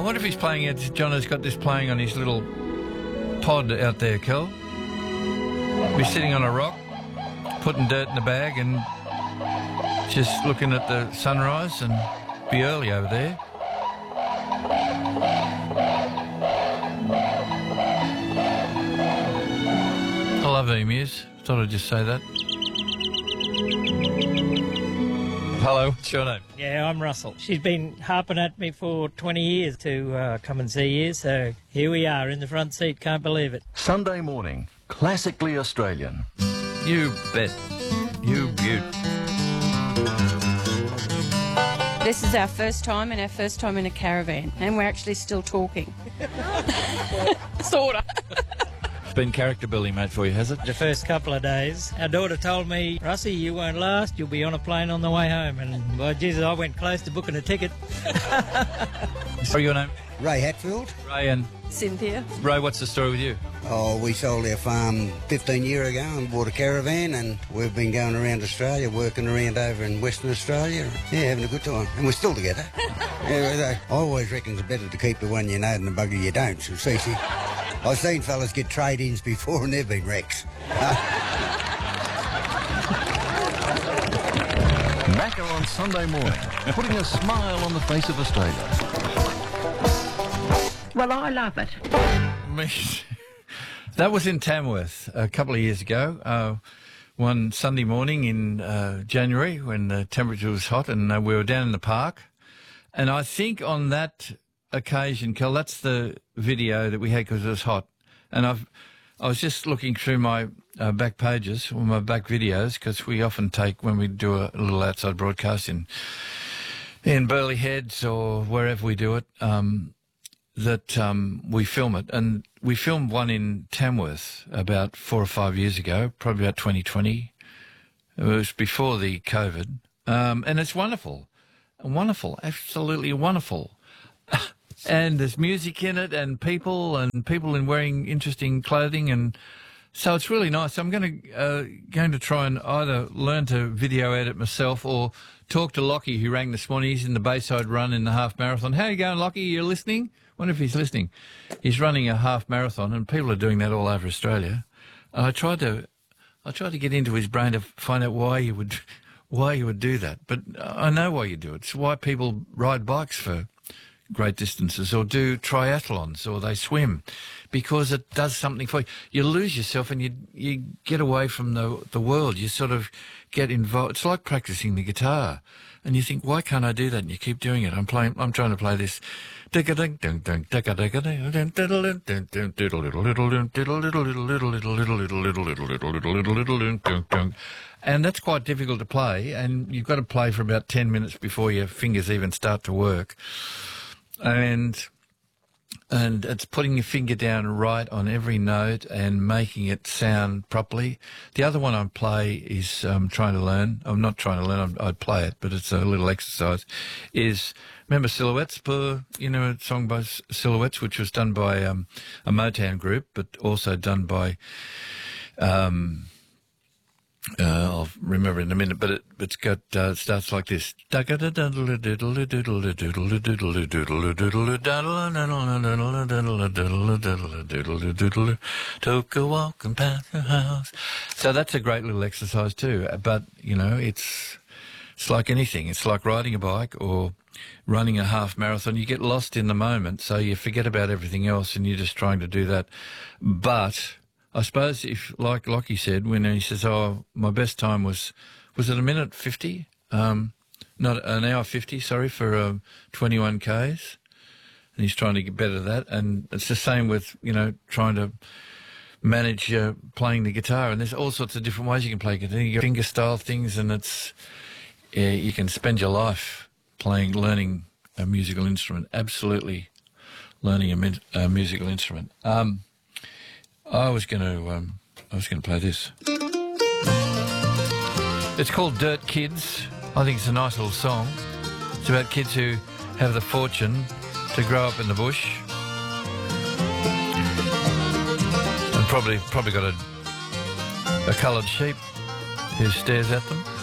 wonder if he's playing it. John has got this playing on his little pod out there, Kel. He's sitting on a rock, putting dirt in the bag and just looking at the sunrise, and be early over there. I love emus. Thought I'd just say that. Hello, what's your name? Yeah, I'm Russell. She's been harping at me for 20 years to come and see you, so here we are in the front seat, can't believe it. Sunday morning, classically Australian. You bet. You beaut. This is our first time and our first time in a caravan, and we're actually still talking. Sorta. It's been character building, mate, for you, has it? The first couple of days, our daughter told me, Russie, you won't last, you'll be on a plane on the way home. And, well, Jesus, I went close to booking a ticket. What's your name? Ray Hatfield. Ray and... Cynthia. Ray, what's the story with you? Oh, we sold our farm 15 years ago and bought a caravan, and we've been going around Australia, working around over in Western Australia. Yeah, having a good time. And we're still together. I always reckon it's better to keep the one you know than the bugger you don't. So, see, I've seen fellas get trade-ins before and they've been wrecks. Macca on Sunday morning, putting a smile on the face of Australia. Well, I love it. That was in Tamworth a couple of years ago, one Sunday morning in January when the temperature was hot, and we were down in the park. And I think on that occasion, Kel, that's the video that we had because it was hot. And I was just looking through my back pages, or my back videos, because we often take, when we do a little outside broadcast in Burleigh Heads or wherever we do it, that we film it. And we filmed one in Tamworth about 4 or 5 years ago, probably about 2020. It was before the COVID. And it's wonderful. Wonderful. Absolutely wonderful. And there's music in it and people in wearing interesting clothing. And so it's really nice. I'm going to try and either learn to video edit myself or talk to Lockie, who rang this morning. He's in the Bayside Run in the half marathon. How are you going, Lockie? You listening? Wonder if he's listening. He's running a half marathon, and people are doing that all over Australia. And I tried to get into his brain to find out why you would do that. But I know why you do it. It's why people ride bikes for great distances, or do triathlons, or they swim, because it does something for you. You lose yourself and you get away from the world. You sort of get involved. It's like practicing the guitar, and you think, why can't I do that? And you keep doing it. I'm trying to play this. And that's quite difficult to play, and you've got to play for about 10 minutes before your fingers even start to work. And it's putting your finger down right on every note and making it sound properly. The other one I play is trying to learn. I'm not trying to learn. I'd play it, but it's a little exercise. Is remember Silhouettes? A song by Silhouettes, which was done by a Motown group, but also done by. I'll remember in a minute, but it starts like this. Took a walk and past the house. So that's a great little exercise too. But, it's like anything. It's like riding a bike or running a half marathon. You get lost in the moment, so you forget about everything else and you're just trying to do that. But I suppose if, like Lockie said, when he says, my best time was it a minute 50? Not an hour 50, sorry, for 21 Ks. And he's trying to get better at that. And it's the same with, trying to manage playing the guitar. And there's all sorts of different ways you can play guitar. You get finger style things, and you can spend your life learning a musical instrument. Absolutely learning a musical instrument. I was going to play this. It's called Dirt Kids. I think it's a nice little song. It's about kids who have the fortune to grow up in the bush and probably got a coloured sheep who stares at them.